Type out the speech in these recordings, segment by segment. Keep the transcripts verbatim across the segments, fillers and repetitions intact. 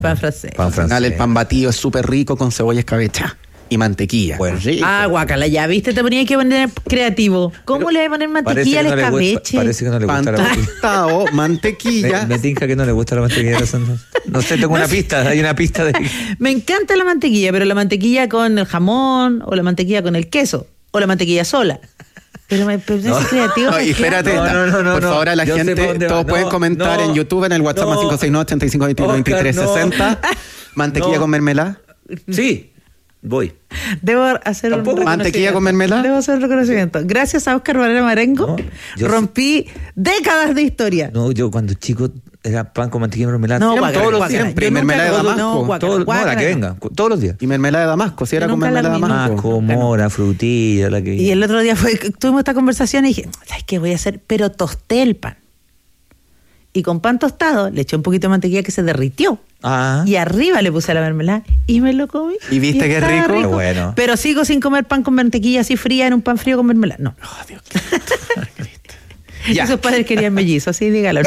Pan francés. Pan Al final francés. el pan batido es súper rico con cebolla escabecha y mantequilla. Bueno. Rico. Ah, guacala, ya viste, te ponías que poner creativo. ¿Cómo Pero le voy a poner Parece mantequilla que, al no le gusta, escabeche? parece que no le Pan gusta la mantequilla. tostado, mantequilla. Me, me tinca que no le gusta la mantequilla. de Sandra. No sé, tengo una pista. Hay una pista de... Me encanta la mantequilla, pero la mantequilla con el jamón, o la mantequilla con el queso, o la mantequilla sola. Pero me pero No. ese creativo. No, y espérate, No, no, no, no, por no. favor, a la Yo sé gente, por dónde todos va. pueden No, comentar no, en YouTube, en el WhatsApp más no. cinco seis nueve, ochenta y cinco, veintiuno, veintitrés, Oscar, no. sesenta. Mantequilla No. con mermelada. Sí, voy. Debo hacer un Tampoco. reconocimiento. ¿Mantequilla con mermelada? Debo hacer un reconocimiento. Gracias a Oscar Valera Marengo, No, yo rompí décadas de historia. No, yo cuando chico era pan con mantequilla y mermelada. No, Siempre, guácala, todos los guácala. días. siempre. Yo Y nunca- mermelada de no, Damasco. no, guácala, Todo- no, la guácala, que no. venga, todos los días. Y mermelada de Damasco, si era Yo con nunca la mermelada de comí, Damasco. Masco, mora, frutilla, la que... Y el otro día fue, tuvimos esta conversación y dije, ¿sabes qué voy a hacer? Pero tosté el pan. Y con pan tostado le eché un poquito de mantequilla que se derritió. Ah, Y arriba le puse la mermelada y me lo comí. ¿Y viste qué estaba rico? Qué bueno. Pero sigo sin comer pan con mantequilla así fría en un pan frío con mermelada. No. Oh, Dios. Ya. Esos padres querían mellizos, así dígalo.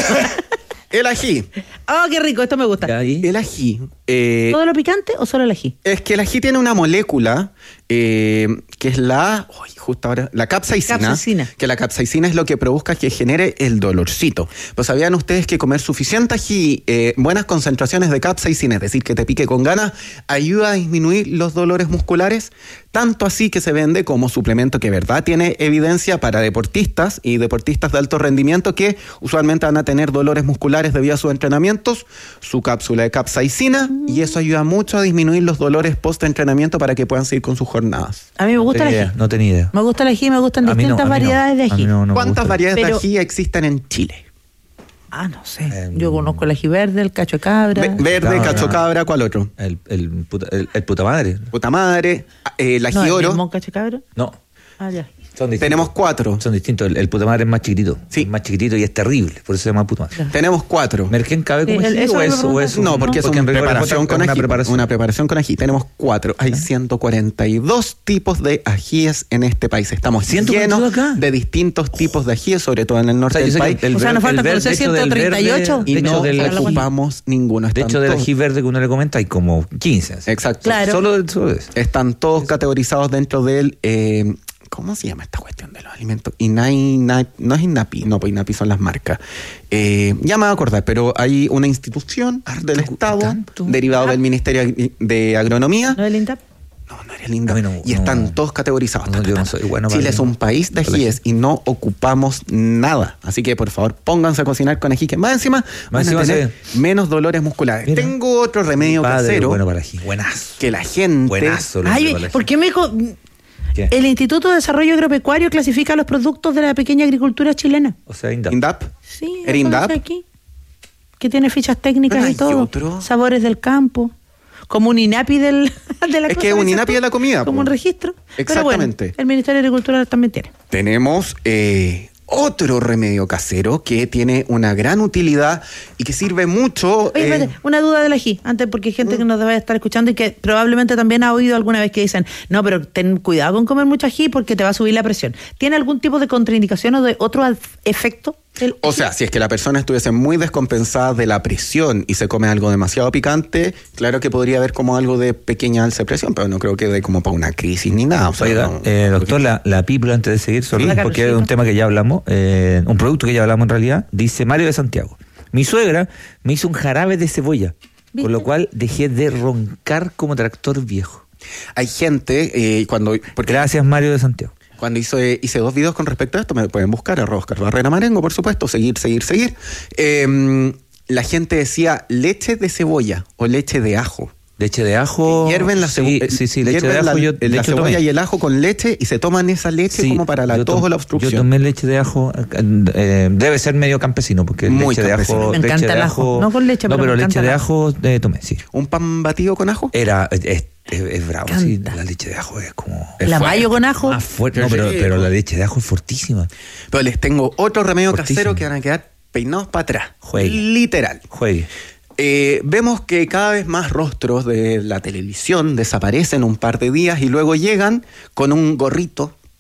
El ají. Oh, qué rico, esto me gusta. ¿ya ahí? El ají. eh, ¿Todo lo picante o solo el ají? es que el ají tiene una molécula eh, que es la, uy, justo ahora, la capsaicina, Capsaicina. que la capsaicina es lo que provoca que genere el dolorcito. Pues sabían ustedes que comer suficiente ají, eh, buenas concentraciones de capsaicina, es decir, que te pique con ganas, ayuda a disminuir los dolores musculares, tanto así que se vende como suplemento que verdad tiene evidencia para deportistas y deportistas de alto rendimiento que usualmente van a tener dolores musculares debido a sus entrenamientos, su cápsula de capsaicina, y eso ayuda mucho a disminuir los dolores post-entrenamiento para que puedan seguir con sus jornadas. A mí me No gusta tenía el idea, ají. no tenía idea. Me gusta el ají, me gustan A mí no, distintas a mí no. variedades de A mí ají. no, no me ¿Cuántas gusta. variedades Pero- de ají existen en Chile? Ah, no sé. Em, Yo conozco el ají verde, el cacho de cabra. Ve- verde, No, no. cacho cabra, ¿cuál otro? El, el, puta, el, el puta madre. Puta madre, eh, el ají no, ¿el oro. mismo cacho de cabra? No, Ah, ya. son distintos. Tenemos cuatro. Son distintos. El, el puta madre es más chiquitito. Sí. Es más chiquitito y es terrible. Por eso se llama puta madre. Ya. Tenemos cuatro. ¿Merquén cabe como Sí, el- ají eso o me es, lo o es preguntan. No, porque es en una rigor es preparación otra- con una ají. preparación. Una preparación con ají. Tenemos cuatro. Hay ciento cuarenta y dos tipos de ajíes en este país. Estamos ¿ciento cuarenta y dos llenos acá? de distintos tipos de ajíes, sobre todo en el O norte sea, yo del sé país. que el O sea, ver- nos falta el ver- conocer de hecho, del ciento treinta y ocho. verde- Y de hecho, no del para la buena. ocupamos ninguno. De Están hecho, del todos- ají verde que uno le comenta hay como quince. así. Exacto. Claro. Solo, solo de eso. Están todos categorizados dentro del... eh, ¿cómo se llama esta cuestión de los alimentos? INAI, INAI, no es INAPI, no, pues INAPI son las marcas. Eh, ya me voy a acordar, pero hay una institución del Estado, tanto. derivado del Ministerio de Agronomía. ¿No el INTAP? No, no era lindo. A mí no, y no. están todos categorizados. No, yo no soy bueno para Chile el- es un país de para el ajíes ají. y no ocupamos nada. Así que, por favor, pónganse a cocinar con ají, que más encima van encima a tener se- menos dolores musculares. Mira. Tengo otro remedio Mi padre, casero bueno para ají. Buenazo. que la gente... Buenazo. lo Ay, que para el ¿por ají. qué me dijo? ¿Qué? El Instituto de Desarrollo Agropecuario clasifica los productos de la pequeña agricultura chilena. O sea, INDAP. ¿INDAP? Sí, ¿Era eso INDAP? dice aquí. Que tiene fichas técnicas Pero y hay todo. otro. Sabores del campo. Como un INAPI del, de la Es cosa que es un esa, INAPI tú. de la comida, Como po. un registro. Exactamente. Pero bueno, el Ministerio de Agricultura también tiene. Tenemos eh, otro remedio casero que tiene una gran utilidad y que sirve mucho... Oye, eh, espérate, una duda del ají, antes porque hay gente que nos debe estar escuchando y que probablemente también ha oído alguna vez que dicen, no, pero ten cuidado con comer mucho ají porque te va a subir la presión. ¿Tiene algún tipo de contraindicación o de otro af- efecto? el O ají? sea, si es que la persona estuviese muy descompensada de la presión y se come algo demasiado picante, claro que podría haber como algo de pequeña alza de presión, pero no creo que dé como para una crisis ni nada. O sea, Oiga, no- eh, doctor, la, la pípula antes de seguir, solo, Sí. porque es un tema que ya hablamos, eh, un producto que ya hablamos en realidad, dice Mario de Santiago. Mi suegra me hizo un jarabe de cebolla, ¿Viste? con lo cual dejé de roncar como tractor viejo. Hay gente, eh, cuando... Porque Gracias, Mario de Santiago. Cuando hice, hice dos videos con respecto a esto, me pueden buscar, arroba Oscar Barrera Marengo, por supuesto, seguir, seguir, seguir. Eh, la gente decía leche de cebolla o leche de ajo. Leche de ajo. Hierven la sí, cebolla. sí, sí, leche de ajo. La, yo, la de hecho, cebolla tomé. y el ajo con leche y se toman esa leche Sí, como para la yo tos tom- o la obstrucción. Yo tomé leche de ajo, eh, debe ser medio campesino, porque Muy leche campesino. de ajo. Me leche encanta de el ajo. No con leche, no, pero pero me leche encanta de el ajo eh, tomé, sí. ¿Un pan batido con ajo? Era, es, es, es bravo, Me sí. encanta. La leche de ajo es como. Es ¿La fuerte. mayo con ajo? Más fuerte. No, Qué pero, rico. pero la leche de ajo es fortísima. Pero les tengo otro remedio Fortísimo. casero que van a quedar peinados para atrás. Juegue. Literal. Juegue. Eh, vemos que cada vez más rostros de la televisión desaparecen un par de días y luego llegan con un gorrito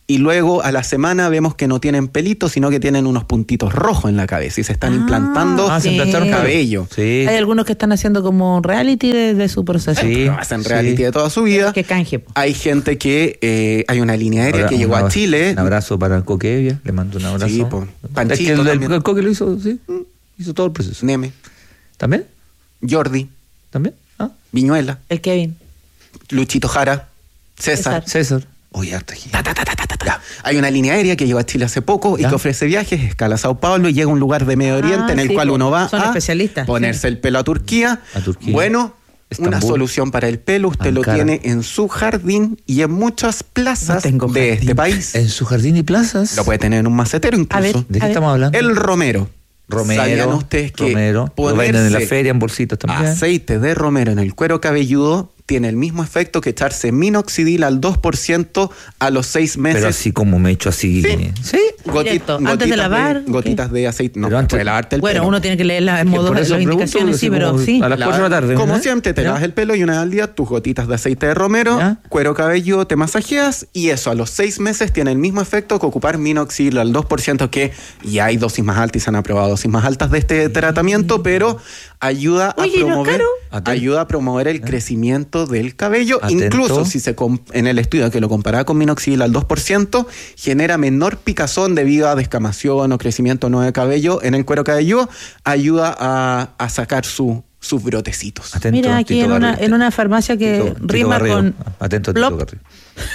y luego a la semana vemos que no tienen pelitos, sino que tienen unos puntitos rojos en la cabeza y se están Ah, implantando Ah, se implantaron cabello. Sí. Hay algunos que están haciendo como reality de, de su proceso. Sí. Pero hacen sí. reality de toda su vida. Que canje. po. Hay gente que, eh, hay una línea aérea Ahora, que un llegó a abrazo- Chile. Un abrazo para Coque Evia, le mando un abrazo. Sí, po. Panchito es que el, también. el Coque lo hizo, sí, hizo todo el proceso. Neme, ¿También? Jordi, ¿También? Ah, Viñuela, El Kevin. Luchito Jara, César. César. César. Oye, harta gente. Ta, ta, ta, ta, ta, ta. Ya. Hay una línea aérea que llegó a Chile hace poco y Ya. que ofrece viajes, escala a Sao Paulo y llega a un lugar de Medio Ah, Oriente en el sí, cual po. uno va Son a especialistas, ponerse sí. el pelo a Turquía. A Turquía. Bueno, una Estambul. solución para el pelo, usted Ankara. lo tiene en su jardín y en muchas No plazas tengo de jardín. este país. En su jardín y plazas. Lo puede tener en un macetero incluso. A ver. ¿De qué A ver. estamos hablando? El romero. Romero. ¿Sabían ustedes que Romero. Lo venden en la ponerse feria en bolsitos también. aceite de romero en el cuero cabelludo tiene el mismo efecto que echarse minoxidil al dos por ciento a los seis meses? Pero así como me echo así. Sí. ¿Sí? Goti- Directo. Antes de gotitas lavar, ¿o qué? gotitas de aceite. No, Pero antes- después de lavarte el Bueno, pelo. uno tiene que leer la, en Que modo, por las eso pregunto, indicaciones, sí, así pero como sí. a las La- cuatro de la tarde. Como ¿no? siempre, te ¿Ya? lavas el pelo y una vez al día tus gotitas de aceite de romero, ¿Ya? cuero cabelludo, te masajeas y eso a los seis meses tiene el mismo efecto que ocupar minoxidil al dos por ciento, que ya hay dosis más altas y se han aprobado dosis más altas de este tratamiento, pero ayuda a Oye, ¿y no es promover caro? Atento. ayuda a promover el crecimiento del cabello. Atento. Incluso si se com- en el estudio que lo comparaba con minoxidil al dos por ciento, genera menor picazón debido a descamación o crecimiento nuevo de cabello en el cuero cabelludo, ayuda a, a sacar su, sus brotecitos. Atento, Mira, aquí Tito en una, Garrido. en una farmacia que Tito- Tito rima Garrido. con Atento, Tito Plop, Garrido.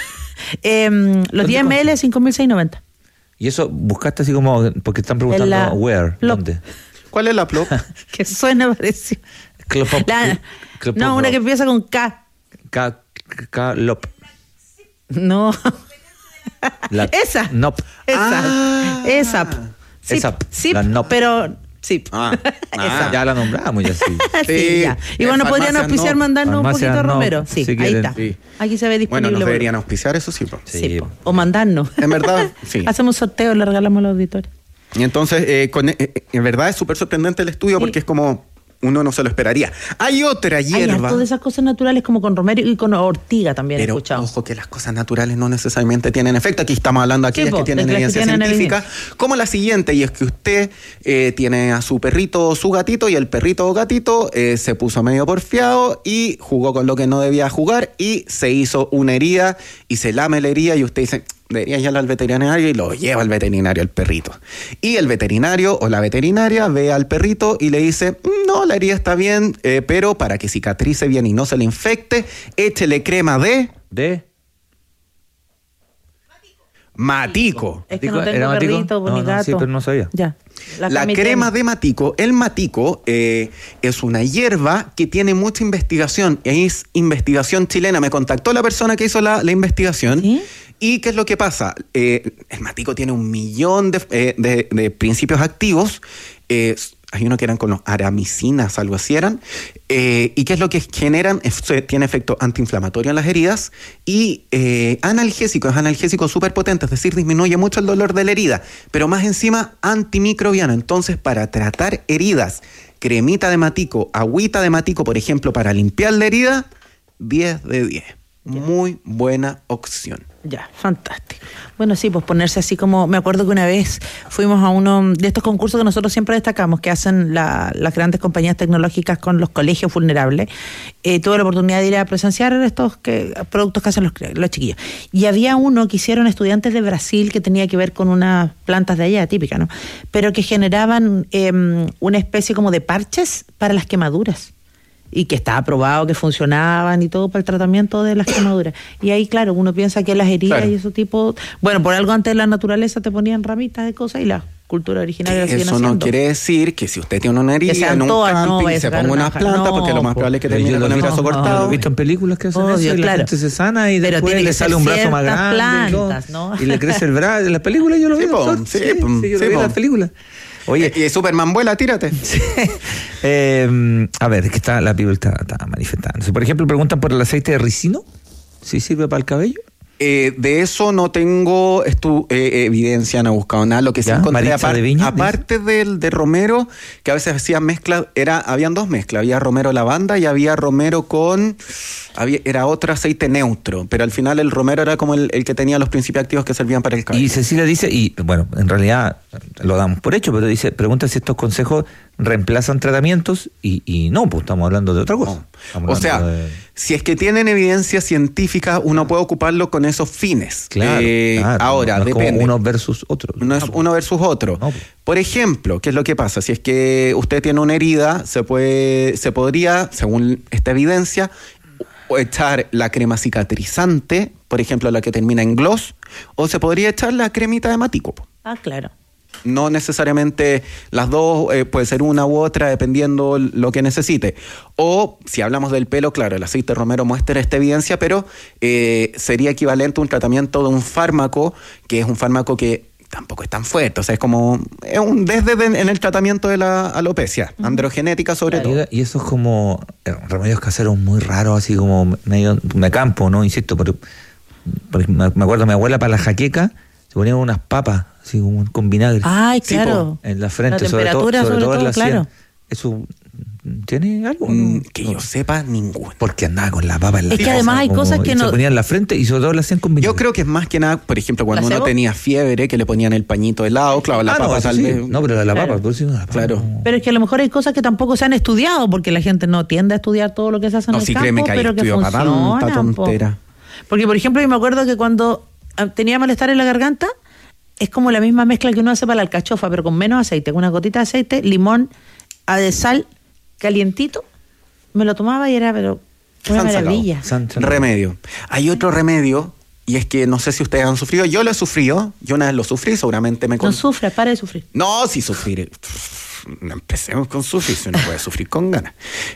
eh, los diez mililitros, cinco mil seiscientos noventa. Y eso buscaste así como, porque están preguntando En la- where, Plop. ¿dónde? ¿Cuál es la plop? Que suena parecido. Clopop- La- Clopop- no, una que empieza con K. Ca- ca- lop. No. La- Esa. Nop. Esa. Ah. Esa. Sí, Esa. sí, La Nop. pero sí. Ah, ah. Ya la nombramos, ya sí. Sí, Sí, ya. Y en bueno, podrían farmacias auspiciar, no. mandarnos un Farmacias poquito de no, romero. Sí, si ahí quieren. está. Sí. Aquí se ve disponible. Bueno, nos por- deberían auspiciar, eso sí. po. Sí, Sí. po. O mandarnos. En verdad, sí. Hacemos sorteo, le regalamos a los auditores. Y entonces, eh, con- eh, eh, en verdad es súper sorprendente el estudio Sí. porque es como uno no se lo esperaría. Hay otra Hay hierba. harto de esas cosas naturales como con romero y con ortiga también he Pero escuchado. ojo que las cosas naturales no necesariamente tienen efecto. Aquí estamos hablando de aquellas Sí, po, que tienen de las que evidencia tienen científica, como la siguiente, y es que usted eh, tiene a su perrito o su gatito, y el perrito o gatito eh, se puso medio porfiado y jugó con lo que no debía jugar y se hizo una herida y se lame la herida y usted dice, debería llevarlo al veterinario, y lo lleva al veterinario al perrito. Y el veterinario o la veterinaria ve al perrito y le dice, no, la herida está bien, eh, pero para que cicatrice bien y no se le infecte, échele crema de ¿De? matico. Es que ¿Matico? no tengo ¿Era matico? perrito No, ni no, gato. sí, pero no sabía. Ya. La, Cami crema tiene. de matico, el matico eh, es una hierba que tiene mucha investigación, y es investigación chilena. Me contactó la persona que hizo la, la investigación. ¿Sí? ¿Y qué es lo que pasa? Eh, el matico tiene un millón de, eh, de- de principios activos. Eh, hay uno que eran con los aramicinas, algo así eran. Eh, ¿Y qué es lo que generan? Es- tiene efecto antiinflamatorio en las heridas y eh, analgésico. Es analgésico súper potente, es decir, disminuye mucho el dolor de la herida, pero más encima antimicrobiano. Entonces, para tratar heridas, cremita de matico, agüita de matico, por ejemplo, para limpiar la herida, diez de diez. Muy buena opción. Ya, fantástico. Bueno, sí, pues ponerse así como, me acuerdo que una vez fuimos a uno de estos concursos que nosotros siempre destacamos, que hacen la- las grandes compañías tecnológicas con los colegios vulnerables. Eh, tuve la oportunidad de ir a presenciar estos que, productos que hacen los, los chiquillos. Y había uno que hicieron estudiantes de Brasil que tenía que ver con unas plantas de allá, típicas, ¿no? Pero que generaban eh, una especie como de parches para las quemaduras. Y que estaba probado que funcionaban y todo para el tratamiento de las quemaduras. Y ahí, claro, uno piensa que las heridas Claro. y ese tipo... Bueno, por algo antes de la naturaleza te ponían ramitas de cosas y la cultura originaria la siguen Eso haciendo. no quiere decir que si usted tiene una herida sean en un todas, no, camping vaya a se sacar ponga una unas hoja. plantas, No, porque lo más po. probable es que Pero termine yo con lo el he brazo visto- cortado. Lo he visto en películas que hacen Obvio, eso y la claro. gente se sana y Pero después tiene le que sale ser un brazo más ciertas grande y todo, plantas, ¿no? y le crece el brazo. En las películas yo lo Sí, vi. po, doctor. sí, Sí, po, sí, yo sí, lo vi en po. las películas. Oye, Y Superman vuela, tírate. eh, a ver, es que está, la people está, está manifestándose. Por ejemplo, preguntan por el aceite de ricino, si sirve para el cabello. Eh, de eso no tengo estu- eh, evidencia, no he buscado nada. Lo que sí Ya, encontré, Maritza apar- de Viña, aparte del de romero, que a veces hacían mezclas, era, habían dos mezclas, había romero lavanda y había romero con, había, era otro aceite neutro, pero al final el romero era como el, el que tenía los principios activos que servían para el cabello. Y Cecilia dice, y bueno, en realidad lo damos por hecho, pero dice, pregunta si estos consejos reemplazan tratamientos y, y no, pues estamos hablando de otra cosa. No. O sea, de... si es que tienen evidencia científica, uno puede ocuparlo con esos fines. Claro, eh, claro, ahora, no es depende. Como uno versus otro. No es uno versus otro. No, pues. Por ejemplo, ¿qué es lo que pasa? Si es que usted tiene una herida, se puede, se podría, según esta evidencia, echar la crema cicatrizante, por ejemplo, la que termina en gloss, o se podría echar la cremita de Matico. Ah, claro. No necesariamente las dos, eh, puede ser una u otra, dependiendo lo que necesite. O, si hablamos del pelo, claro, el aceite romero muestra esta evidencia, pero eh, sería equivalente a un tratamiento de un fármaco, que es un fármaco que tampoco es tan fuerte. O sea, es como es un desde en el tratamiento de la alopecia, uh-huh. androgenética sobre claro. todo. Y eso es como eh, remedios caseros muy raros, así como medio de campo, ¿no? Insisto, pero, pero me acuerdo, mi abuela para la jaqueca se ponían unas papas, así como con vinagre. Ay, sí, claro. En la frente, la sobre todo, sobre, sobre todo todo en la claro. sien. Eso tiene algo, mm, ¿no? que no. yo sepa, ninguno. Porque andaba con la papa en la Es que además hay como, cosas que no... se ponían en la frente y sobre todo la hacían con vinagre. Yo creo que es más que nada, por ejemplo, cuando uno ¿Placebo? tenía fiebre, que le ponían el pañito helado, claro, la ah, papa no, tal sí, vez. sí. No, pero la Claro. papa, por si no, la papa Claro. no. Pero es que a lo mejor hay cosas que tampoco se han estudiado, porque la gente no tiende a estudiar todo lo que se hace en No, el sí, campo, créeme que hay pero que estudio para tanta funcionan, po. tontera. Porque, por ejemplo, yo me acuerdo que cuando tenía malestar en la garganta, es como la misma mezcla que uno hace para la alcachofa, pero con menos aceite, con una gotita de aceite, limón, a de sal, calientito, me lo tomaba y era, pero una San maravilla. San- san- Remedio. Hay otro remedio, y es que no sé si ustedes han sufrido. Yo lo he sufrido, yo una vez lo sufrí, seguramente me... No con- sufras, pare de sufrir. No, si sufrir. No empecemos con sufrir, si uno puede sufrir con ganas.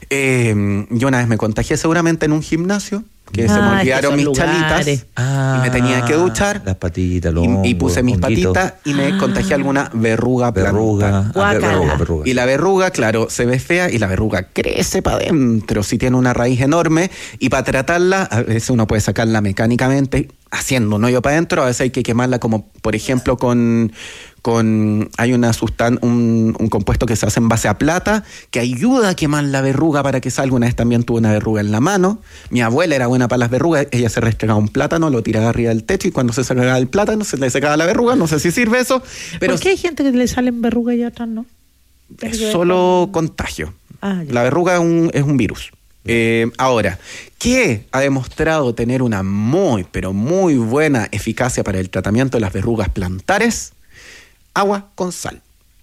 Eh, yo una vez me contagié seguramente en un gimnasio, que se Ah, me es que olvidaron son mis lugares. chalitas Ah, y me tenía que duchar. las patitas, los y, y hongos, puse mis honguitos. patitas y me contagié alguna verruga Verruga, plantar. ah, Guácala. verruga, verruga. Y la verruga, claro, se ve fea y la verruga crece para adentro, si tiene una raíz enorme. Y para tratarla, a veces uno puede sacarla mecánicamente haciendo un hoyo para adentro, a veces hay que quemarla como, por ejemplo, con... con hay una sustan un, un compuesto que se hace en base a plata que ayuda a quemar la verruga para que salga. Una vez también tuve una verruga en la mano. Mi abuela era buena para las verrugas. Ella se restregaba un plátano, lo tiraba arriba del techo y cuando se sacaba el plátano se le secaba la verruga. No sé si sirve eso, pero ¿Por qué hay gente que le salen verrugas y otras no? es solo contagio. Ah, ya. La verruga es un, es un virus. Eh, ahora, ¿qué ha demostrado tener una muy, pero muy buena eficacia para el tratamiento de las verrugas plantares? Agua con sal.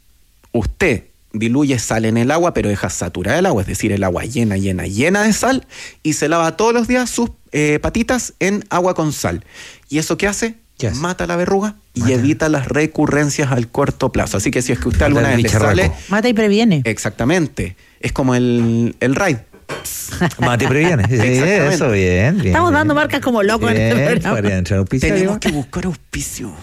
Usted diluye sal en el agua, pero deja saturar el agua, es decir, el agua llena, llena, llena de sal, y se lava todos los días sus eh, patitas en agua con sal. ¿Y eso qué hace? ¿Qué hace? Mata la verruga y Mata. evita las recurrencias al corto plazo. Así que si es que usted alguna el vez le bicharraco. sale... Mata y previene. Exactamente. Es como el, el raid. Mate previene. Sí, Exactamente. eso, bien, bien. Estamos bien. dando marcas como locos en Bien, este programa. podría entrar auspicio, Tenemos digo. que buscar auspicio.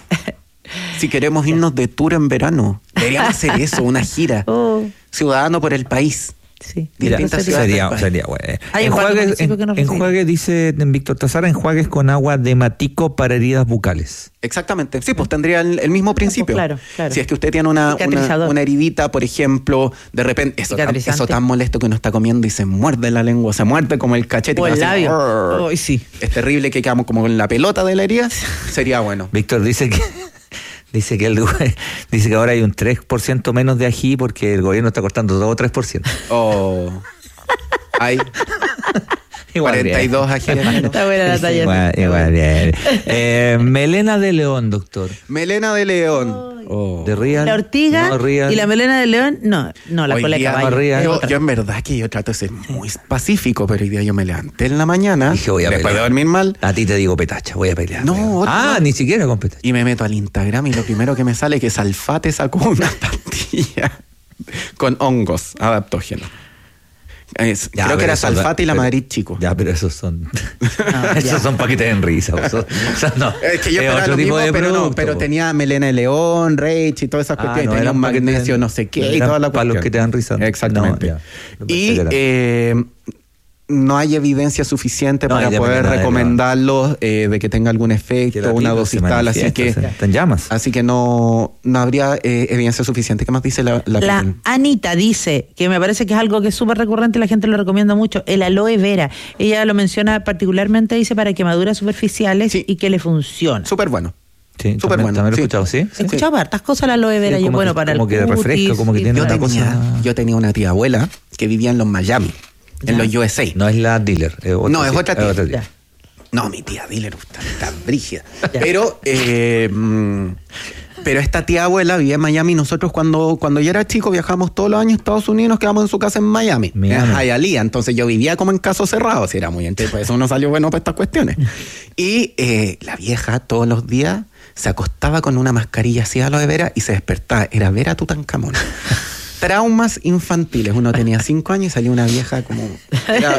Si queremos irnos de tour en verano, deberíamos hacer eso, una gira. Oh, Ciudadano por el país. sí. Mira, Distintas Sería- ciudades sería, del país. sería bueno. Hay un Enjuagues, municipio que en, nos recibe. enjuague, dice en Víctor Tazara, enjuagues con agua de matico para heridas bucales. Exactamente. Sí, pues tendría el, el mismo principio. claro, claro. Si es que usted tiene una, una, Cicatrizador. una heridita, por ejemplo, de repente, eso, tan- Cicatrizante. eso tan molesto que uno está comiendo y se muerde la lengua, se muerde como el cachete. O y el queda así, labio. "Arr". Ay, sí. Es terrible que quedamos como con la pelota de la herida. Sería bueno. Víctor dice que dice que el, dice que ahora hay un tres por ciento menos de ají porque el gobierno está cortando dos o tres por ciento. O hay Igual cuarenta y dos ajíes menos. Está buena la talla. Igual, igual bien. Eh, melena de león, doctor. Melena de león. Oh. De Real. La ortiga No, Real. y la melena de león, no, no, la Hoy cola de día, caballo. no, Real. es Yo, otra. yo en verdad que yo trato de ser muy pacífico, pero hoy día yo me levanté en la mañana, Dije, voy a después de pelear. dormir mal, A ti te digo petacha, voy a pelear. No, voy a- otra Ah, más. ni siquiera con petacha. y me meto al Instagram y lo primero que me sale es que Salfate sacó una pastilla con hongos adaptógenos. Es- Ya, creo que pero era eso- Salfate y la pero- Madrid chico. Ya, pero esos son. ya. esos son paquetes en risa. Eso- o sea, no, Es que yo es esperaba otro lo tipo mismo, de pero no, producto, pero po. tenía melena de león, reich y todas esas Ah, cuestiones, no, tenía eran un paquetes magnesio de- no sé qué y eran toda la para los cuestión. que te dan risa. Exactamente. No, ya. Lo pensé Y que era. eh, no hay evidencia suficiente No, para hay poder de recomendarlo eh, de que tenga algún efecto, una dosis tal, así que está en llamas. así que no, no habría eh, evidencia suficiente. ¿Qué más dice la la, La Piquen? Anita dice, que me parece que es algo que es súper recurrente y la gente lo recomienda mucho, el aloe vera. Ella lo menciona particularmente, dice, para quemaduras superficiales Sí. y que le funciona. Súper bueno. Sí, Súper también, bueno, también lo he sí. escuchado, ¿sí? He escuchado hartas cosas la aloe vera Sí, y es como bueno que- para como el que refresca, como que y- tiene Yo una tenía, cosa- yo tenía una tía abuela que vivía en los Miami, en Ya. los U S A. No es la dealer. Es otra No, es tía, otra tía. tía. Ya. No, mi tía dealer está, está brígida. Pero, eh, mm, pero esta tía abuela vivía en Miami. Nosotros cuando, cuando yo era chico viajamos todos los años a Estados Unidos, nos quedamos en su casa en Miami, Miami. en Hialeah. Entonces yo vivía como en caso cerrado, si era muy entre, pues eso no salió bueno para estas cuestiones. Y eh, la vieja todos los días se acostaba con una mascarilla así a lo de Vera y se despertaba. Era Vera Tutankamón. Traumas infantiles. Uno tenía cinco años y salía una vieja como... Era,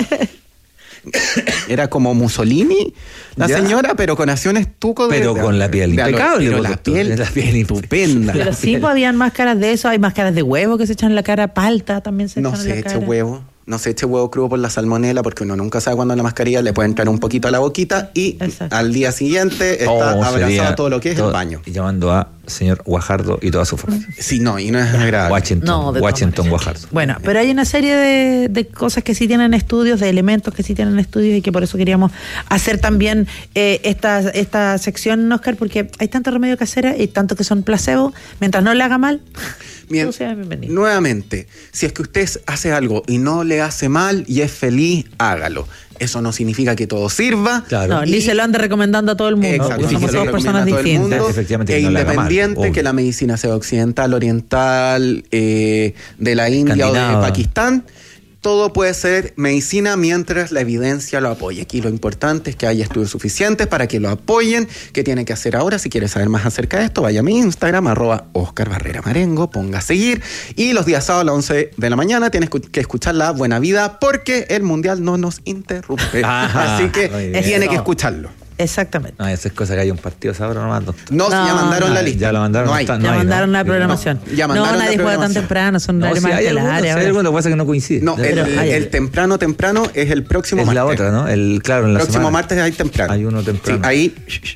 era como Mussolini, la Ya. señora, pero con acciones tuco de... Pero de- con la piel de alo- impecable, Pero por la supuesto. piel, La piel estupenda. Pero sí, pues habían máscaras de eso, hay máscaras de huevo que se echan en la cara, palta también se No echan se en la eche cara. huevo. No se eche huevo crudo por la salmonela porque uno nunca sabe cuándo la mascarilla le puede entrar un poquito a la boquita y Exacto. al día siguiente está Oh, abrazado sería a todo lo que es todo- el baño. Y llamando a señor Guajardo y toda su familia. Sí, no, y no es agradable. Washington, No, de todas Washington maneras. Guajardo. Bueno, pero hay una serie de, de cosas que sí tienen estudios, de elementos que sí tienen estudios y que por eso queríamos hacer también eh, esta, esta sección, Oscar, porque hay tanto remedio casera y tanto que son placebo, mientras no le haga mal, Bien, todo sea bienvenido. nuevamente, si es que usted hace algo y no le hace mal y es feliz, hágalo. Eso no significa que todo sirva. Claro. No, ni Y- se lo ande recomendando a todo el mundo, Exacto, porque sí, somos se lo todas recomienda personas a todo el distintas. mundo, Efectivamente, e que no le haga mal, independiente obvio. que la medicina sea occidental, oriental, eh, de la India o de Escandinava. Pakistán, todo puede ser medicina mientras la evidencia lo apoye. Aquí lo importante es que haya estudios suficientes para que lo apoyen. ¿Qué tiene que hacer ahora? Si quiere saber más acerca de esto, vaya a mi Instagram, arroba Oscar Barrera Marengo, ponga a seguir. Y los días sábados a las once de la mañana tienes que escuchar La Buena Vida porque el Mundial no nos interrumpe. Ajá, Así que muy bien. tiene que Eso. escucharlo. Exactamente. No, esa es cosa que hay un partido ahora nomás, doctor. No, No, ya mandaron no. la lista. Ya la mandaron, No hay. está- Ya hay, mandaron ¿no? la programación. No, ya No, mandaron la nadie juega tan programación. temprano, son No, horarios sí, más hay algunos, estelares hay ahora. algunos, lo que pasa es que no coincide. No, el, Pero hay- el temprano, temprano es el próximo es martes. la otra, ¿no? El, claro, en la próximo semana. martes hay temprano. Hay uno temprano. Sí, ahí.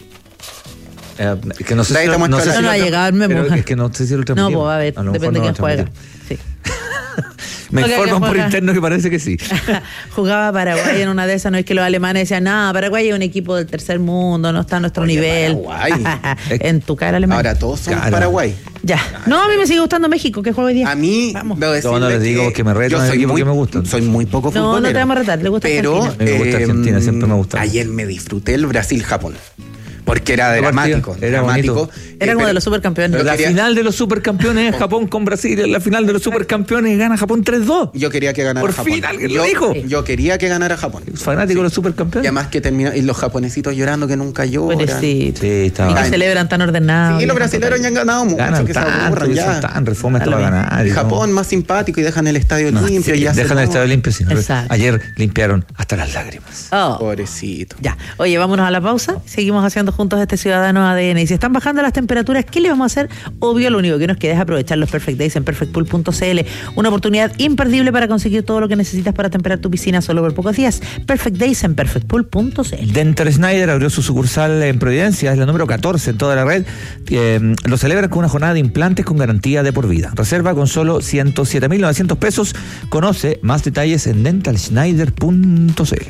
Eh, es que no sé De ahí si te lo- muestro no sé la- si No, no lo ha tra- llegado el memo. pero es que no sé si lo No, transmitimos. pues a ver, A lo mejor depende no de lo quién juega. transmitimos. Sí. Me Porque informan que por juega- interno que parece que sí. Jugaba Paraguay en una de esas, no es que los alemanes decían, no, Paraguay es un equipo del tercer mundo, no está a nuestro Oye, nivel. Paraguay. En tu cara, alemán. Ahora todos son Claro. Paraguay. Ya. No, a mí me sigue gustando México, que juega hoy día. A mí, Vamos. debo Yo no decirle les digo que que me retan yo al soy equipo muy, que me gustan. Soy muy poco No, no futbolero. te vamos a retar, le gusta Pero, Argentina. Me gusta eh, Argentina, siempre me ha gustado. Ayer me disfruté el Brasil-Japón. Porque era ¿Qué dramático. partido? Era dramático. bonito. Eh, Era como pero- de los supercampeones. Yo La quería- final de los supercampeones es Japón con Brasil. En la final de los supercampeones gana Japón tres dos. Yo quería que ganara Por Japón. fin alguien yo, lo dijo. Yo quería que ganara Japón. Fanático de los Y supercampeones. además que terminó, y los japonesitos llorando que nunca lloran. Pobrecito. Sí, Y estaba. que Ay. celebran tan ordenados. Sí, los brasileños ya han ganado mucho, Ganan que se tanto, aburran y ya. son tan reforma esto A va a lo ganar. Y y no- Japón más simpático y dejan el estadio No, limpio. sí, y hacen dejan el todo. estadio limpio. Sí. Exacto. Ayer limpiaron hasta las lágrimas. Oh. Pobrecito. Ya, oye, vámonos a la pausa. Seguimos haciendo juntos este Ciudadano A D N. Y si están bajando las temperaturas, ¿qué le vamos a hacer? Obvio, lo único que nos queda es aprovechar los Perfect Days en perfect pool punto c l. Una oportunidad imperdible para conseguir todo lo que necesitas para temperar tu piscina solo por pocos días. Perfect Days en perfect pool punto c l. Dental Schneider abrió su sucursal en Providencia, es la número catorce en toda la red. Eh, lo celebra con una jornada de implantes con garantía de por vida. Reserva con solo ciento siete mil novecientos pesos. Conoce más detalles en dental schneider punto c l.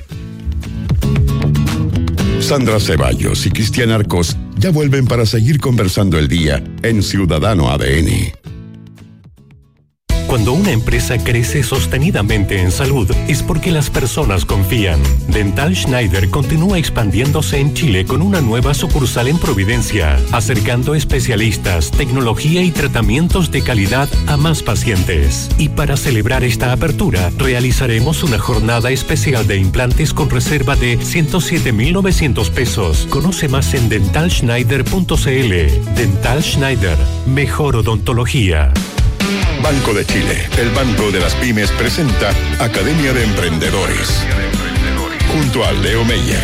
Sandra Ceballos y Cristian Arcos ya vuelven para seguir conversando el día en Ciudadano A D N. Cuando una empresa crece sostenidamente en salud es porque las personas confían. Dental Schneider continúa expandiéndose en Chile con una nueva sucursal en Providencia, acercando especialistas, tecnología y tratamientos de calidad a más pacientes. Y para celebrar esta apertura, realizaremos una jornada especial de implantes con reserva de ciento siete mil novecientos pesos. Conoce más en dental schneider punto c l. Dental Schneider, mejor odontología. Banco de Chile, el banco de las pymes, presenta Academia de Emprendedores. Junto a Leo Meyer.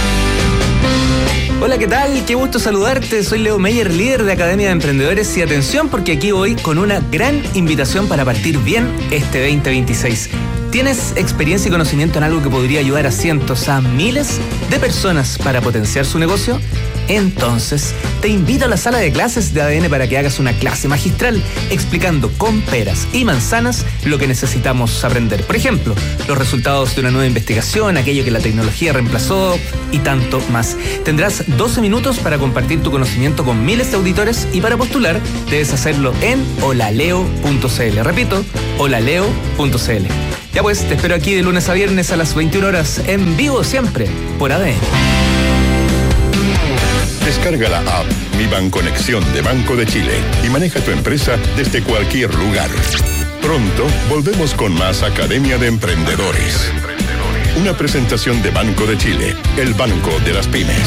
Hola, ¿qué tal? Qué gusto saludarte. Soy Leo Meyer, líder de Academia de Emprendedores. Y atención, porque aquí voy con una gran invitación para partir bien este veinte veintiséis. ¿Tienes experiencia y conocimiento en algo que podría ayudar a cientos, a miles de personas para potenciar su negocio? Entonces, te invito a la sala de clases de A D N para que hagas una clase magistral explicando con peras y manzanas lo que necesitamos aprender. Por ejemplo, los resultados de una nueva investigación, aquello que la tecnología reemplazó y tanto más. Tendrás doce minutos para compartir tu conocimiento con miles de auditores y para postular debes hacerlo en holaleo punto c l. Repito, holaleo punto c l. Ya pues, te espero aquí de lunes a viernes a las veintiuna horas en vivo siempre por A D N. Descarga la app Mi Banconexión de Banco de Chile y maneja tu empresa desde cualquier lugar. Pronto volvemos con más Academia de Emprendedores. Una presentación de Banco de Chile, el banco de las pymes.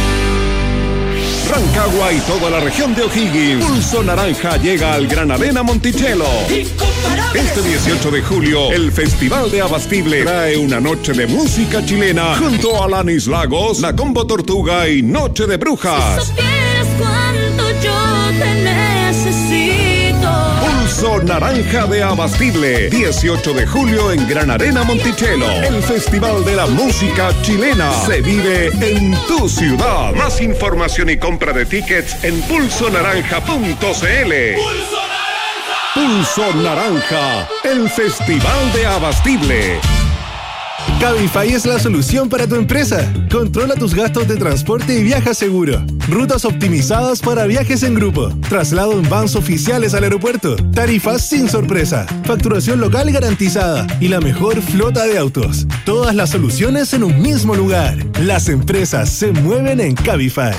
Rancagua y toda la región de O'Higgins. Pulso Naranja llega al Gran Arena Monticello. Este dieciocho de julio, el Festival de Abastible trae una noche de música chilena junto a Alanis Lagos, La Combo Tortuga y Noche de Brujas. Si supieras cuánto yo te necesito. Pulso Naranja de Abastible, dieciocho de julio en Gran Arena Monticello. El Festival de la Música Chilena se vive en tu ciudad. Más información y compra de tickets en pulso naranja punto c l. Pulso Naranja, el Festival de Abastible. Cabify es la solución para tu empresa. Controla tus gastos de transporte y viaja seguro. Rutas optimizadas para viajes en grupo. Traslado en vans oficiales al aeropuerto. Tarifas sin sorpresa. Facturación local garantizada. Y la mejor flota de autos. Todas las soluciones en un mismo lugar. Las empresas se mueven en Cabify.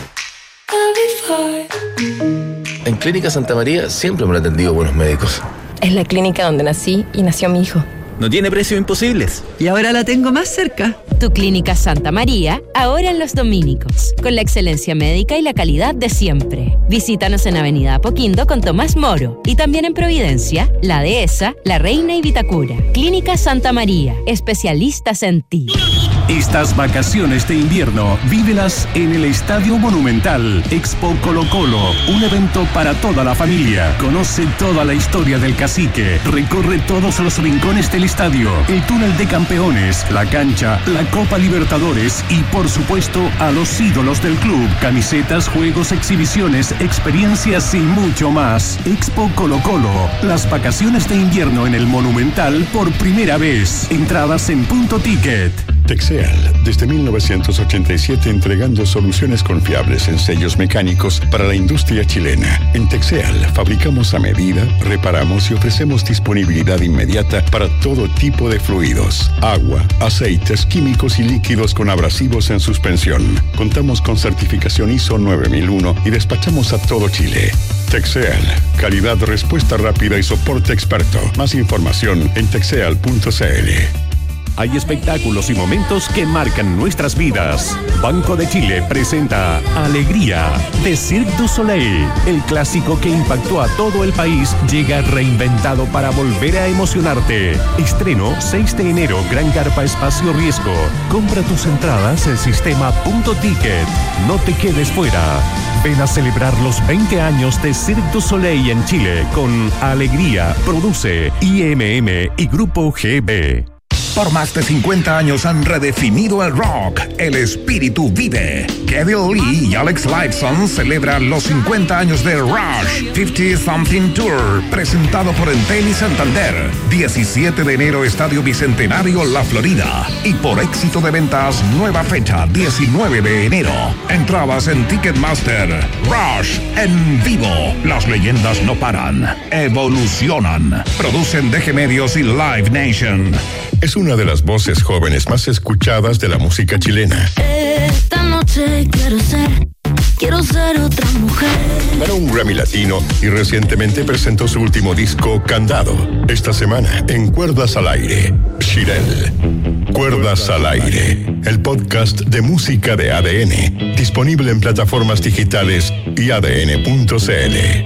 En Clínica Santa María siempre me han atendido buenos médicos. Es la clínica donde nací y nació mi hijo. No tiene precios imposibles. Y ahora la tengo más cerca. Tu Clínica Santa María, ahora en Los Dominicos, con la excelencia médica y la calidad de siempre. Visítanos en Avenida Apoquindo con Tomás Moro y también en Providencia, La Dehesa, La Reina y Vitacura. Clínica Santa María, especialistas en ti. Estas vacaciones de invierno, vívelas en el Estadio Monumental. Expo Colo Colo, un evento para toda la familia. Conoce toda la historia del cacique. Recorre todos los rincones del estadio, el túnel de campeones, la cancha, la Copa Libertadores y, por supuesto, a los ídolos del club. Camisetas, juegos, exhibiciones, experiencias y mucho más. Expo Colo Colo, las vacaciones de invierno en el Monumental por primera vez. Entradas en Punto Ticket. Texeal, desde mil novecientos ochenta y siete entregando soluciones confiables en sellos mecánicos para la industria chilena. En Texeal fabricamos a medida, reparamos y ofrecemos disponibilidad inmediata para todo tipo de fluidos, agua, aceites, químicos y líquidos con abrasivos en suspensión. Contamos con certificación I S O nueve mil uno y despachamos a todo Chile. Texeal, calidad, respuesta rápida y soporte experto. Más información en texeal punto c l. Hay espectáculos y momentos que marcan nuestras vidas. Banco de Chile presenta Alegría de Cirque du Soleil. El clásico que impactó a todo el país llega reinventado para volver a emocionarte. Estreno seis de enero, Gran Carpa Espacio Riesgo. Compra tus entradas en sistema Punto Ticket. No te quedes fuera. Ven a celebrar los veinte años de Cirque du Soleil en Chile con Alegría. Produce I M M y Grupo G B. Por más de cincuenta años han redefinido el rock. El espíritu vive. Kevin Lee y Alex Lifeson celebran los cincuenta años de Rush cincuenta Something Tour, presentado por Entel y Santander. diecisiete de enero, Estadio Bicentenario, La Florida. Y por éxito de ventas, nueva fecha, diecinueve de enero. Entradas en Ticketmaster. Rush en vivo. Las leyendas no paran. Evolucionan. Producen D G Medios y Live Nation. Es una de las voces jóvenes más escuchadas de la música chilena. Esta noche quiero ser, quiero ser otra mujer. Ganó un Grammy Latino y recientemente presentó su último disco, Candado. Esta semana, en Cuerdas al Aire, Shirel. Cuerdas al Aire, el podcast de música de A D N, disponible en plataformas digitales y a d n punto c l.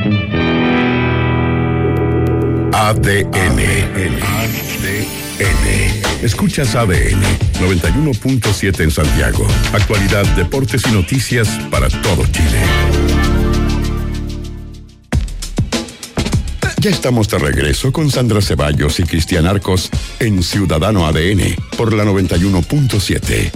A D N. A D N. Escuchas A D N noventa y uno punto siete en Santiago. Actualidad, deportes y noticias para todo Chile. Ya estamos de regreso con Sandra Ceballos y Cristian Arcos en Ciudadano A D N por la noventa y uno punto siete.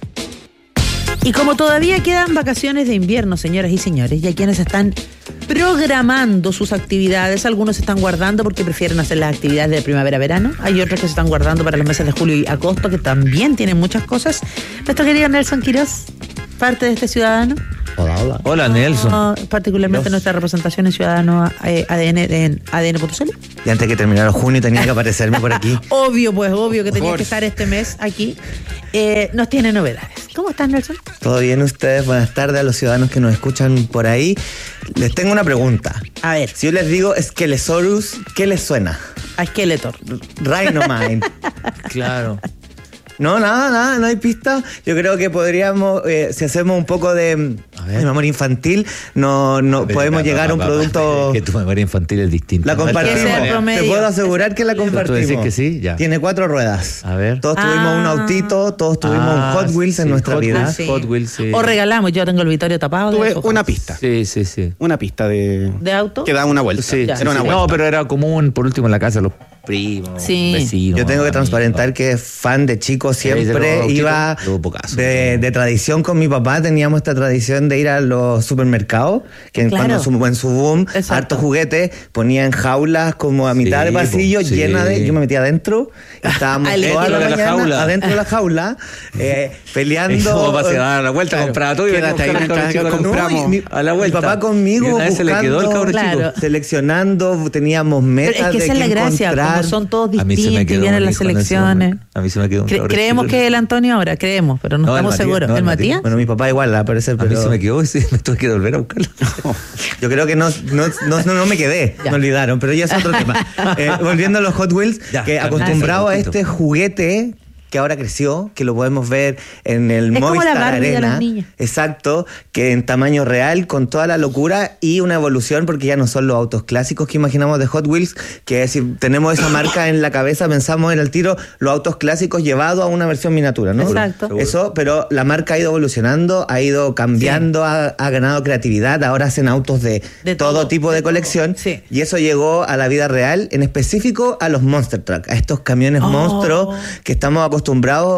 Y como todavía quedan vacaciones de invierno, señoras y señores, y hay quienes están programando sus actividades, algunos se están guardando porque prefieren hacer las actividades de primavera-verano, hay otros que se están guardando para los meses de julio y agosto, que también tienen muchas cosas. Nuestro querido Nelson Quiroz, parte de este Ciudadano. Hola, hola. Hola, Nelson. No, particularmente Dios. Nuestra representación en Ciudadano eh, A D N en A D N punto C L. Y antes que terminara junio tenía que aparecerme por aquí. Obvio, pues, obvio que tenía que estar este mes aquí. Eh, nos tiene novedades. ¿Cómo estás, Nelson? ¿Todo bien ustedes? Buenas tardes a los ciudadanos que nos escuchan por ahí. Les tengo una pregunta. A ver. Si yo les digo Skelesaurus, ¿qué les suena? A Skeletor. Rhinomine. Claro. No, nada, nada, no hay pista. Yo creo que podríamos, eh, si hacemos un poco de, de memoria infantil, no, no ver, podemos papá, llegar a un papá, producto... Que tu memoria infantil es distinta. La compartimos. Te puedo asegurar que la compartimos. ¿Tú decís que sí? Ya. Tiene cuatro ruedas. A ver. Todos ah. tuvimos un autito, todos tuvimos ah, un Hot Wheels sí, en nuestra Hot vida. Wheels, sí. Hot Wheels, sí. O regalamos, yo tengo el Vittorio tapado. Tuve de una pista. Sí, sí, sí. Una pista de... ¿De auto? Que da una vuelta. Sí, era sí, una sí. vuelta. No, pero era común, por último, en la casa, los primos, sí. vecinos. Yo tengo que transparentar amigos. Que fan de chico siempre sí, iba de, de tradición con mi papá. Teníamos esta tradición de ir a los supermercados, que claro. cuando su, en su boom, exacto. harto juguete, ponían jaulas como a mitad sí, de pasillo sí. llena de... Yo me metía adentro y estábamos toda la mañana jaula. adentro de la jaula eh, peleando. ¿Cómo vas a dar la vuelta? Claro. Compraba todo y quédate ahí mientras que compramos mi, a la vuelta. Mi papá conmigo buscando, se le quedó el cabro claro. chico. Seleccionando, teníamos metas de quién la gracia, comprar. Como son todos distintos y vienen las selecciones. A mí se me quedó un Cre- Creemos que el Antonio ahora, creemos, pero no, no estamos Matías, seguros. No, ¿El, ¿El Matías? Bueno, mi papá igual, a parecer, pero... A mí se me quedó y sí, me tuve que volver a buscarlo. Yo creo que no, no, no, no, no me quedé, ya. me olvidaron, pero ya es otro tema. Eh, volviendo a los Hot Wheels, ya, que acostumbrado a este juguete... que ahora creció, que lo podemos ver en el es Movistar como la Barbie Arena. De los niños. Exacto, que en tamaño real, con toda la locura y una evolución, porque ya no son los autos clásicos que imaginamos de Hot Wheels, que si tenemos esa marca en la cabeza, pensamos en el tiro los autos clásicos llevados a una versión miniatura, ¿no? Exacto. Eso, pero la marca ha ido evolucionando, ha ido cambiando, sí. ha, ha ganado creatividad, ahora hacen autos de, de todo, todo tipo de, de colección, sí. y eso llegó a la vida real, en específico a los Monster Truck, a estos camiones oh. monstruos que estamos acostumbrados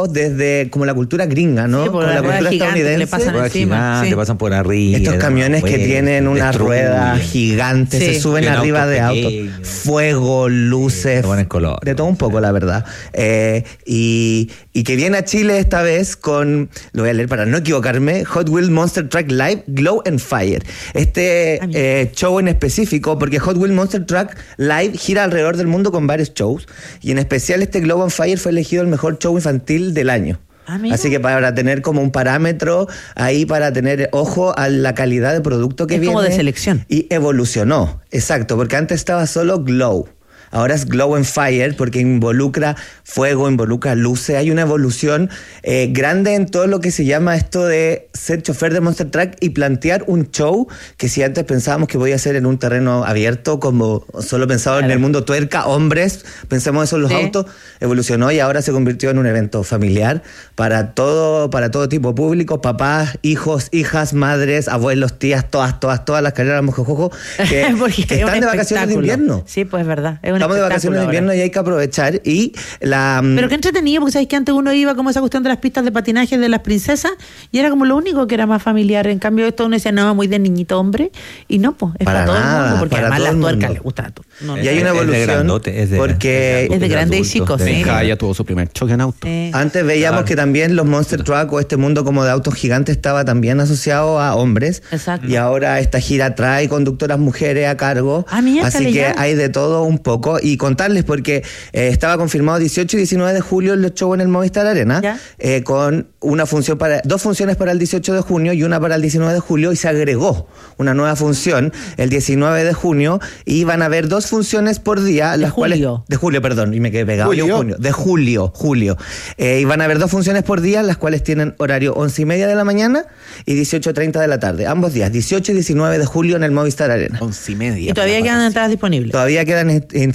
desde como la cultura gringa, ¿no? Sí, por con la, la cultura estadounidense. Le pasan encima, gigante, sí. pasan por arriba. Estos camiones que tienen una rueda gigante, sí. se suben y arriba de autos. Fuego, luces, sí, color, de todo un poco, la verdad. Eh, y, y que viene a Chile esta vez con, lo voy a leer para no equivocarme, Hot Wheels Monster Truck Live Glow and Fire. Este eh, show en específico, porque Hot Wheels Monster Truck Live gira alrededor del mundo con varios shows, y en especial este Glow and Fire fue elegido el mejor show infantil del año. Ah, así que para tener como un parámetro ahí, para tener ojo a la calidad de producto que es viene. Como de selección. Y evolucionó, exacto, porque antes estaba solo Glow. Ahora es Glow and Fire porque involucra fuego, involucra luces. Hay una evolución eh, grande en todo lo que se llama esto de ser chofer de Monster Truck y plantear un show que si antes pensábamos que podía ser en un terreno abierto, como solo pensaba claro. en el mundo tuerca, hombres, pensamos eso en los sí. autos, evolucionó y ahora se convirtió en un evento familiar para todo, para todo tipo de público, papás, hijos, hijas, madres, abuelos, tías, todas, todas, todas las carreras mojojojo que, que están de vacaciones de invierno. Sí, pues es verdad. Es Estamos de vacaciones de invierno ahora. Y hay que aprovechar. Y la Pero qué entretenido, porque sabéis que antes uno iba como esa cuestión de las pistas de patinaje de las princesas y era como lo único que era más familiar. En cambio, esto uno decía, no, muy de niñito hombre. Y no, pues, es para, para todo nada, el mundo, porque además las tuercas les gusta a todo. No, y hay una evolución. Es de grandote, es de, porque es de grande y chico, sí. Ya tuvo su primer choque en auto. Eh. Antes veíamos claro. que también los Monster Truck o este mundo como de autos gigantes estaba también asociado a hombres. Exacto. Y ahora esta gira trae conductoras mujeres a cargo. Ah, mira, así que ya. Hay de todo un poco. Y contarles porque eh, estaba confirmado dieciocho y diecinueve de julio el show en el Movistar Arena, eh, con una función para dos funciones para el dieciocho de junio y una para el diecinueve de julio, y se agregó una nueva función el diecinueve de junio y van a haber dos funciones por día, de las julio. cuales de julio, perdón, y me quedé pegado. Julio. Yo, junio, de julio, julio. Eh, y van a haber dos funciones por día, las cuales tienen horario once y media de la mañana y dieciocho treinta de la tarde, ambos días, dieciocho y diecinueve de julio en el Movistar Arena. Once y media. Y todavía quedan entradas disponibles. Todavía quedan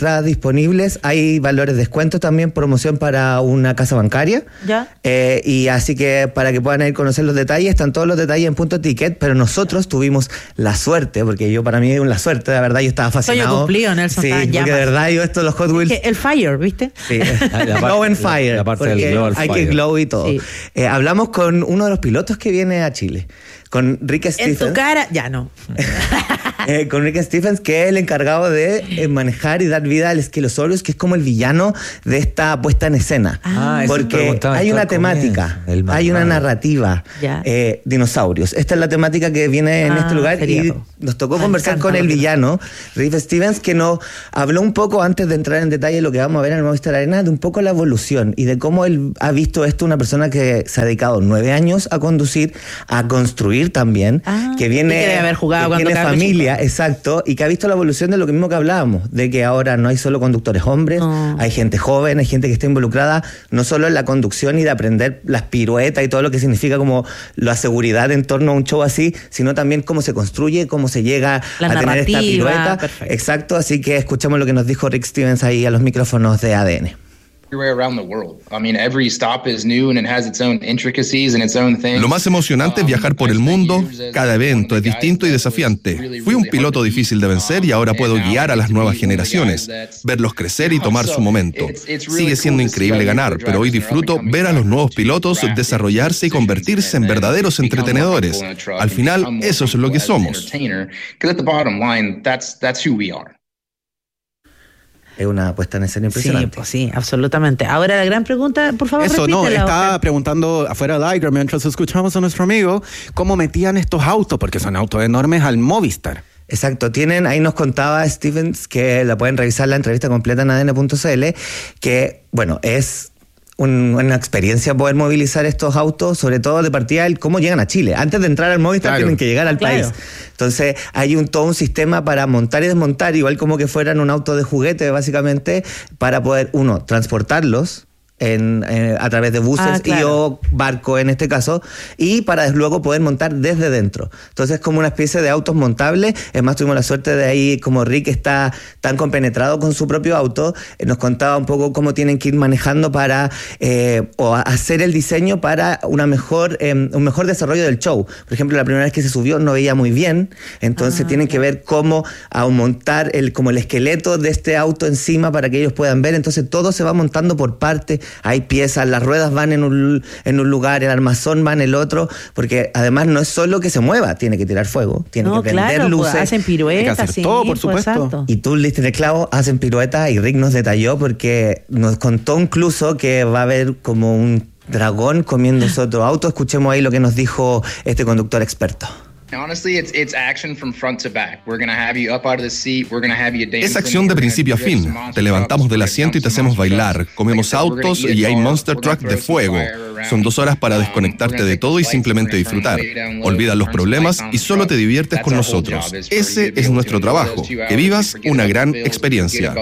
entradas disponibles, hay valores de descuento también, promoción para una casa bancaria. Ya. Eh, y así que para que puedan ir a conocer los detalles, están todos los detalles en Punto Ticket, pero nosotros tuvimos la suerte, porque yo para mí es una suerte, la verdad, yo estaba fascinado. Sueño cumplido, Nelson. Sí, porque de verdad yo esto, los Hot Wheels... Es que el Fire, ¿viste? Sí, Glow and Fire, la parte porque del Glow and hay Fire. que glow y todo. Sí. Eh, hablamos con uno de los pilotos que viene a Chile, con Rick En Stephens. tu cara, ya no. Eh, con Rick Stephens, que es el encargado de eh, manejar y dar vida al Esquilosaurus, que es como el villano de esta puesta en escena. Ah, eso porque preguntaba hay en una todo el temática, comienzo, el hay una malvado. narrativa, Ya. eh, dinosaurios. Esta es la temática que viene en Ah, este lugar y feriado. nos tocó Me conversar encanta con lo el que- villano, Rick Stephens, que nos habló un poco, antes de entrar en detalle de lo que vamos a ver en el Movistar Arena, de un poco la evolución y de cómo él ha visto esto, una persona que se ha dedicado nueve años a conducir, a construir también, Ah, que viene, y que debe haber jugado que cuando tiene cabro familia, exacto, y que ha visto la evolución de lo mismo que hablábamos, de que ahora no hay solo conductores hombres, No. hay gente joven, hay gente que está involucrada no solo en la conducción y de aprender las piruetas y todo lo que significa como la seguridad en torno a un show así, sino también cómo se construye, cómo se llega La a tener esta narrativa, pirueta. perfecto. Exacto, así que escuchamos lo que nos dijo Rick Stephens ahí a los micrófonos de A D N. everywhere around the world. I mean, every stop is new and it has its own intricacies and its own things. Lo más emocionante es viajar por el mundo. Cada evento es distinto y desafiante. Fui un piloto difícil de vencer y ahora puedo guiar a las nuevas generaciones, verlos crecer y tomar su momento. Sigue siendo increíble ganar, pero hoy disfruto ver a los nuevos pilotos desarrollarse y convertirse en verdaderos entretenedores. Al final, eso es lo que somos. Because at the bottom line, that's that's who we are. Es una puesta en escena Sí, impresionante. pues sí, absolutamente. Ahora la gran pregunta, por favor, Eso, no, repítela, estaba Oscar. preguntando afuera del aire mientras escuchamos a nuestro amigo cómo metían estos autos, porque son autos enormes, al Movistar. Exacto, tienen, ahí nos contaba Stephens, que la pueden revisar la entrevista completa en A D N punto C L, que, bueno, es un- una experiencia poder movilizar estos autos, sobre todo de partida, el cómo llegan a Chile. Antes de entrar al Movistar Claro. tienen que llegar al Claro. país. Entonces hay un todo un sistema para montar y desmontar, igual como que fueran un auto de juguete, básicamente, para poder, uno, transportarlos en, eh, a través de buses Ah, claro. y o barco en este caso, y para luego poder montar desde dentro. Entonces es como una especie de autos montables. Es más, tuvimos la suerte de ahí, como Rick está tan compenetrado con su propio auto, eh, nos contaba un poco cómo tienen que ir manejando para eh, o a- hacer el diseño para una mejor eh, un mejor desarrollo del show. Por ejemplo, la primera vez que se subió no veía muy bien, entonces Ah, tienen que ver cómo a montar el, como el esqueleto de este auto encima para que ellos puedan ver. Entonces todo se va montando por parte. Hay piezas, las ruedas van en un, en un lugar, el armazón va en el otro, porque además no es solo que se mueva, tiene que tirar fuego, tiene No, que prender claro, luces. pues, hacen piruetas, Hay que hacer sí, todo, por pues, supuesto. exacto. Y tú, Lister el clavo, hacen piruetas y Rick nos detalló porque nos contó incluso que va a haber como un dragón comiéndose otro auto. Escuchemos ahí lo que nos dijo este conductor experto. Honestly, it's it's action from front to back. We're gonna have you up out of the seat. We're gonna have you dancing. Es acción de principio a fin. Te levantamos del asiento y te hacemos bailar. Comemos autos y hay Monster Truck de fuego. Son dos horas para desconectarte de todo y simplemente disfrutar. Olvidas los problemas y solo te diviertes con nosotros. Ese es nuestro trabajo. Que vivas una gran experiencia.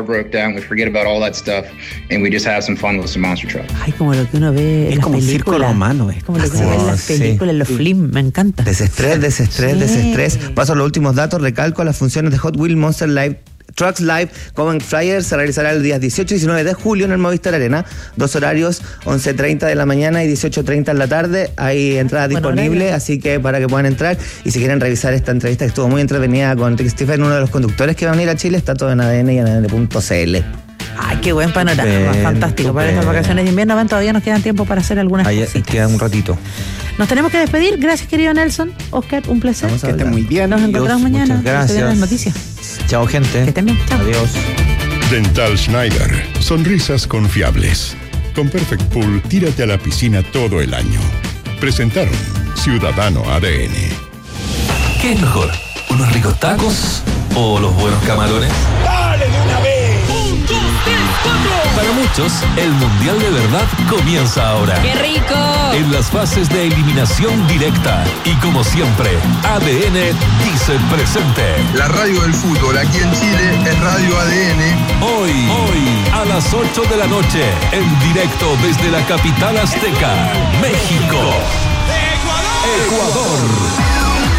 Ay, como lo que uno ve en Es las como un círculo películas. humano. Es como lo que uno ve en Oh, las sí. películas, en los films, me encanta. Desestrés, desestrés, Sí. desestrés. Paso a los últimos datos, recalco las funciones de Hot Wheels Monster Live. Trucks Live Common Flyer se realizará el día dieciocho y diecinueve de julio en el Movistar Arena. Dos horarios, once treinta de la mañana y dieciocho treinta en la tarde. Hay entradas Bueno, disponibles, horario. así que para que puedan entrar. Y si quieren revisar esta entrevista que estuvo muy entretenida con Rick Stephens, uno de los conductores que van a ir a Chile, está todo en A D N y en A D N punto C L. Ay, qué buen panorama, Estupendo, fantástico. Para estas estupendo. vacaciones de invierno, ven, todavía nos quedan tiempo para hacer algunas Ahí cositas. queda un ratito. Nos tenemos que despedir. Gracias, querido Nelson. Oscar, un placer. Vamos a Que esté hablar. muy bien. Nos encontramos Dios, mañana. muchas Se vienen las gracias. noticias. Chao, gente. Que estén bien. Chao. Adiós. Dental Schneider. Sonrisas confiables. Con Perfect Pool, tírate a la piscina todo el año. Presentaron Ciudadano A D N. ¿Qué es mejor? ¿Unos ricos tacos o los buenos camarones? ¡Dale de una vez! ¡Un, dos, tres, cuatro! Para muchos, el Mundial de verdad comienza ahora. ¡Qué rico! En las fases de eliminación directa. Y como siempre, A D N dice presente. La radio del fútbol aquí en Chile es Radio A D N. Hoy, hoy, a las ocho de la noche, en directo desde la capital azteca, México. Ecuador. Ecuador.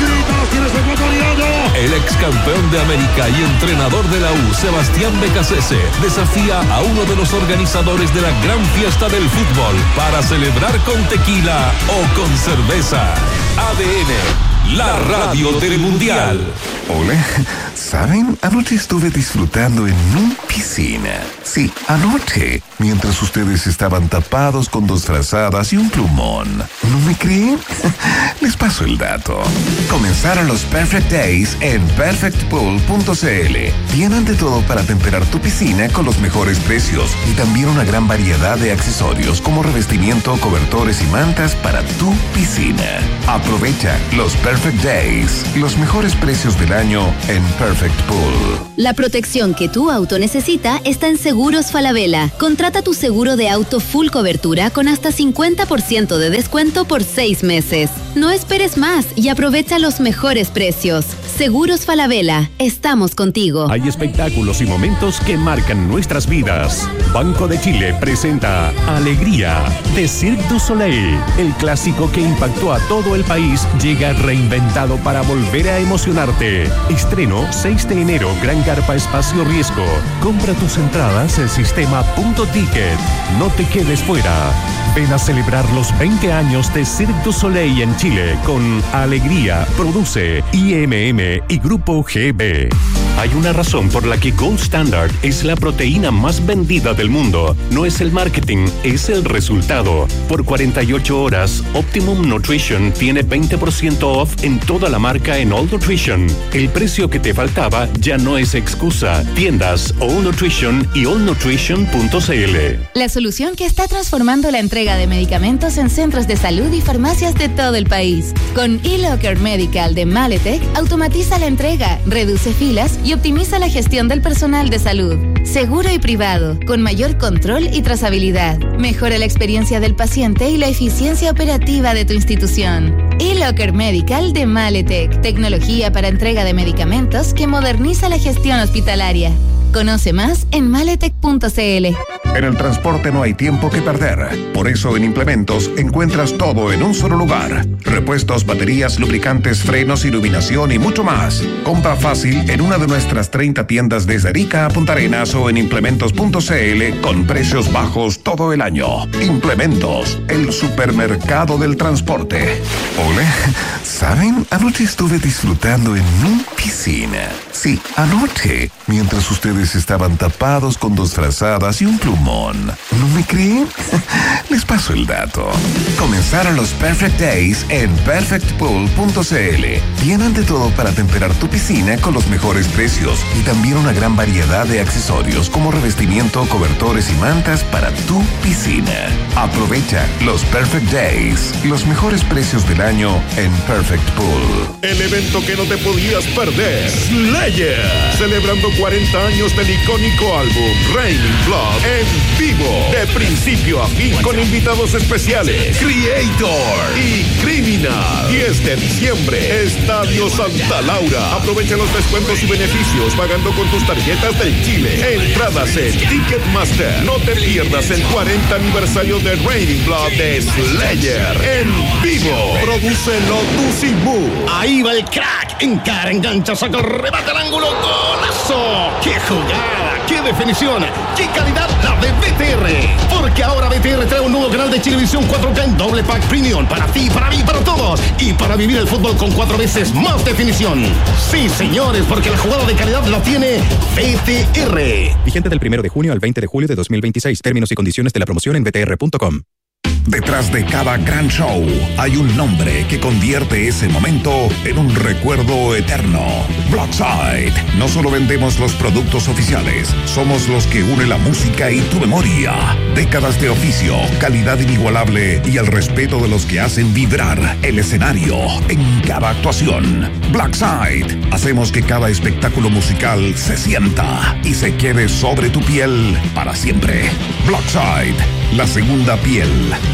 tienes el ecuatoriano. El ex campeón de América y entrenador de la U, Sebastián Becasese, desafía a uno de los organizadores de la gran fiesta del fútbol para celebrar con tequila o con cerveza. A D N, la radio del mundial. Hola, ¿saben? Anoche estuve disfrutando en mi piscina. Sí, anoche, mientras ustedes estaban tapados con dos frazadas y un plumón. ¿No me creen? Les paso el dato. Comenzaron los Perfect Days en perfect pool punto c l. Tienen de todo para temperar tu piscina con los mejores precios y también una gran variedad de accesorios como revestimiento, cobertores y mantas para tu piscina. Aprovecha los Perfect Days, los mejores precios del año en Perfect Pool. La protección que tu auto necesita está en Seguros Falabella. Contrata tu seguro de auto full cobertura con hasta cincuenta por ciento de descuento por seis meses. No esperes más y aprovecha los mejores precios. Seguros Falabella, estamos contigo. Hay espectáculos y momentos que marcan nuestras vidas. Banco de Chile presenta Alegría de Cirque du Soleil. El clásico que impactó a todo el país llega reinventado para volver a emocionarte. Estreno seis de enero, Gran Carpa Espacio Riesgo. Compra tus entradas en sistema punto ticket. No te quedes fuera. Ven a celebrar los veinte años de Cirque du Soleil en Chile con Alegría. Produce I M M y Grupo G B. Hay una razón por la que Gold Standard es la proteína más vendida del mundo. No es el marketing, es el resultado. Por cuarenta y ocho horas, Optimum Nutrition tiene veinte por ciento off en toda la marca en All Nutrition. El precio que te faltaba ya no es excusa. Tiendas All Nutrition y all nutrition punto c l. La solución que está transformando la entrega de medicamentos en centros de salud y farmacias de todo el país. Con eLocker Medical de Maletec, automatiza la entrega, reduce filas y optimiza la gestión del personal de salud. Seguro y privado, con mayor control y trazabilidad. Mejora la experiencia del paciente y la eficiencia operativa de tu institución. eLocker Medical de Maletec, tecnología para entrega de medicamentos que moderniza la gestión hospitalaria. Conoce más en maletec punto c l. En el transporte no hay tiempo que perder. Por eso en Implementos encuentras todo en un solo lugar. Repuestos, baterías, lubricantes, frenos, iluminación y mucho más. Compra fácil en una de nuestras treinta tiendas desde Arica a Punta Arenas o en implementos punto c l con precios bajos todo el año. Implementos, el supermercado del transporte. Hola, ¿saben? Anoche estuve disfrutando en mi piscina. Sí, anoche, mientras ustedes estaban tapados con dos frazadas y un plumón. ¿No me creen? Les paso el dato. Comenzaron los Perfect Days en perfect pool punto c l. Tienen de todo para temperar tu piscina con los mejores precios y también una gran variedad de accesorios como revestimiento, cobertores y mantas para tu piscina. Aprovecha los Perfect Days, los mejores precios del año en Perfect Pool. El evento que no te podías perder. Slayer, celebrando cuarenta años del icónico álbum Raining Blood en vivo, de principio a fin, con invitados especiales, Creator y Criminal. diez de diciembre, Estadio Santa Laura. Aprovecha los descuentos y beneficios pagando con tus tarjetas del Chile. Entradas en Ticketmaster. No te pierdas el cuarenta aniversario de Raining Blood de Slayer en vivo. Produce Lotus y Boo. Ahí va el crack. Encara, engancha, saca el remate al ángulo. ¡Golazo! ¡Qué jugada! ¡Qué definición! ¡Qué calidad la de B T R! Porque ahora B T R trae un nuevo canal de Chilevisión cuatro K en doble pack premium. Para ti, para mí, para todos. Y para vivir el fútbol con cuatro veces más definición. Sí, señores, porque la jugada de calidad la tiene B T R. Vigente del primero de junio al veinte de julio de dos mil veintiséis. Términos y condiciones de la promoción en b t r punto com. Detrás de cada gran show hay un nombre que convierte ese momento en un recuerdo eterno. Blackside. No solo vendemos los productos oficiales, somos los que une la música y tu memoria. Décadas de oficio, calidad inigualable y el respeto de los que hacen vibrar el escenario en cada actuación. Blackside. Hacemos que cada espectáculo musical se sienta y se quede sobre tu piel para siempre. Blackside. La segunda piel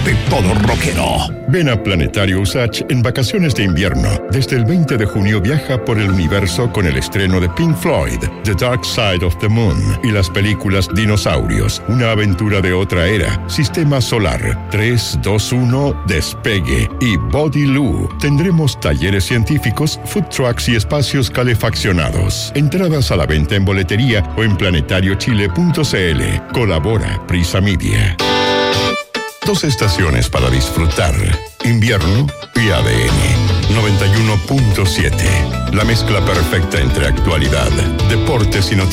de todo rockero. Ven a Planetario Usach en vacaciones de invierno. Desde el veinte de junio viaja por el universo con el estreno de Pink Floyd, The Dark Side of the Moon y las películas Dinosaurios, una aventura de otra era, Sistema Solar, tres, dos, uno, Despegue y Body Loo. Tendremos talleres científicos, food trucks y espacios calefaccionados. Entradas a la venta en boletería o en planetario chile punto c l. Colabora Prisa Media. Dos estaciones para disfrutar. Invierno y A D N. noventa y uno punto siete. La mezcla perfecta entre actualidad, deportes y noticias.